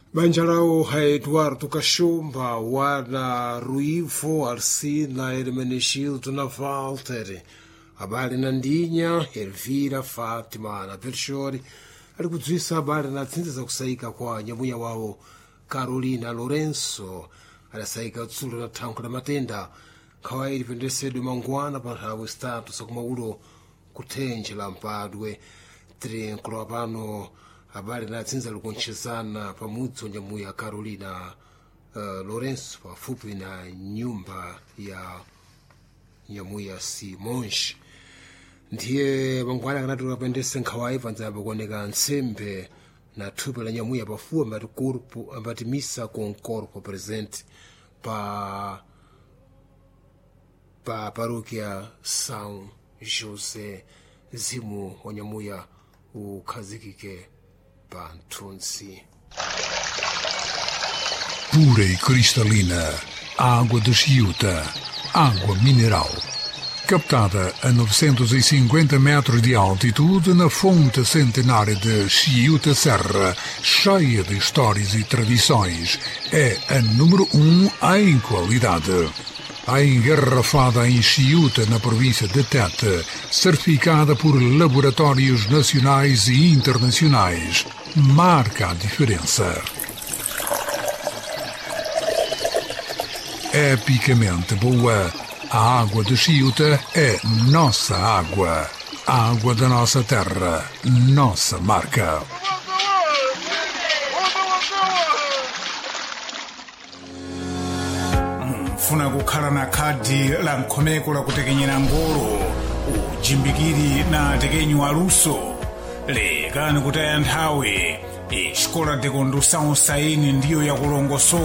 Manjarao Eduardo Cachumba, wana Ruivo, Arsina, Hermenegildo na Valtteri, habari na Ndinha, Elvira, Fátima na Pershori, alikudzisa habari na tsinza za kusaika kwa nyamuya wao Carolina Lourenço, adasaika utsulo na thanko la matenda, kawairi pendesedo mangwana pa nthawi zitatu zakumaulo kuthenje la mpadwe, trinkulu apano habari na tsinza likunchezana pamudzi wa nyamuya Carolina Lourenço pafupi na nyumba ya nyamuya Simões. Ndiye mangwana kanati kapendese nkhawai panzapa kuoneka nsembe na thupi la nyamuya pafuwa ambati corpo ambati missa con corpo presente pa paróquia São José zimu wa nyamuya ukhazikike pa mthunzi. Pura e cristalina, água de Chiuta, água mineral. Captada a 950 metros de altitude na fonte centenária de Chiuta Serra, cheia de histórias e tradições, é a número 1 em qualidade. A engarrafada em Chiuta, na província de Tete, certificada por laboratórios nacionais e internacionais, marca a diferença. Epicamente boa, a água de Chiuta é nossa água. A água da nossa terra, nossa marca. Funa kukhala na khadi la mkhomeko la kutekenyera ngolo, ujimbikiri na tekenyi waluso, lekani kutaya nthawi, Escola de Condução Saini ndiyo ya kulongosoka.